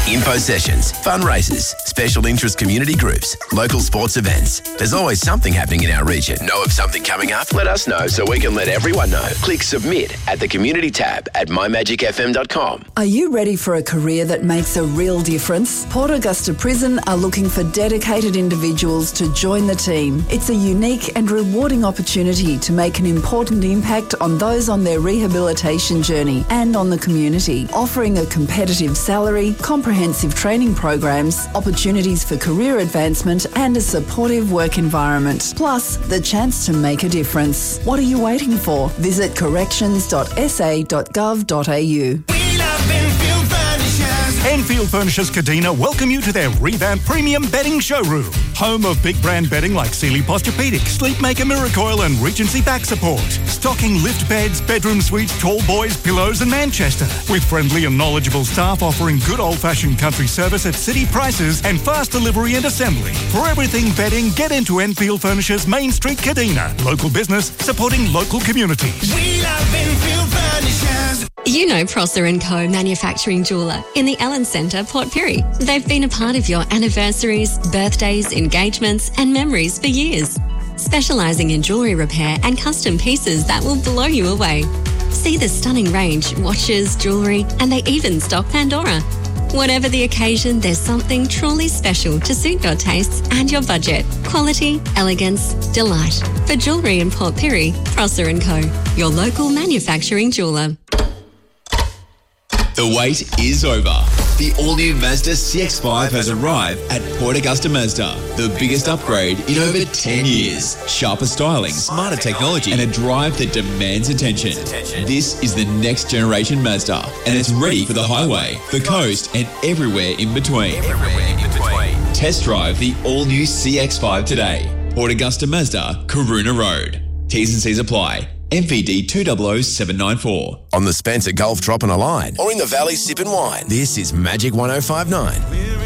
Info sessions, fundraisers, special interest community groups, local sports events. There's always something happening in our region. Know of something coming up? Let us know so we can let everyone know. Click submit at the community tab at mymagicfm.com. Are you ready for a career that makes a real difference? Port Augusta Prison are looking for dedicated individuals to join the team. It's a unique and rewarding opportunity to make an important impact on those on their rehabilitation journey and on the community, offering a competitive salary, comprehensive training programs, opportunities for career advancement and a supportive work environment. Plus, the chance to make a difference. What are you waiting for? Visit corrections.sa.gov.au. Enfield Furnishers Kadina welcome you to their revamped premium bedding showroom. Home of big brand bedding like Sealy Posturepedic, Sleepmaker Miracoil and Regency Back Support. Stocking lift beds, bedroom suites, tall boys, pillows and Manchester. With friendly and knowledgeable staff offering good old-fashioned country service at city prices and fast delivery and assembly. For everything bedding, get into Enfield Furnishers Main Street Kadina. Local business supporting local communities. We love Enfield Furnishers. You know Prosser & Co. Manufacturing Jeweller in the Ellen Centre, Port Pirie. They've been a part of your anniversaries, birthdays, engagements and memories for years. Specialising in jewellery repair and custom pieces that will blow you away. See the stunning range, watches, jewellery, and they even stock Pandora. Whatever the occasion, there's something truly special to suit your tastes and your budget. Quality, elegance, delight. For jewellery in Port Pirie, Prosser & Co. Your local manufacturing jeweller. The wait is over. The all-new Mazda CX-5 has arrived at Port Augusta Mazda. The biggest upgrade in over 10 years. Sharper styling, smarter technology, and a drive that demands attention. This is the next generation Mazda, and it's ready for the highway, the coast, and everywhere in between. Test drive the all-new CX-5 today. Port Augusta Mazda, Karuna Road. T's and C's apply. MVD 200794. On the Spencer Gulf dropping a line or in the Valley sipping wine. This is Magic 105.9.